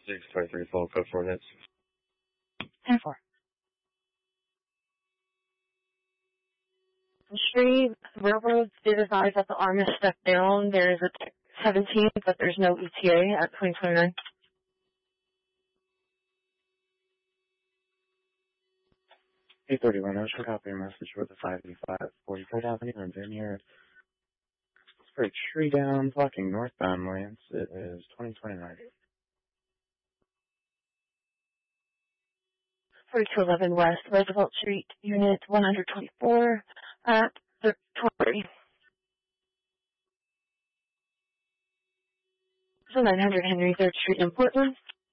623 full code coordinates. 10-4. Street Railroad did advise that the arm is stepped down. There is a 17, but there's no ETA at 2029. Eight 31, I should copy a message for the 585 44th Avenue and Vineyard. It's for a tree down, blocking northbound lanes. It is 2029. 4211 West Roosevelt Street, Unit 124 at the 20. So 900 Henry 3rd Street in Portland.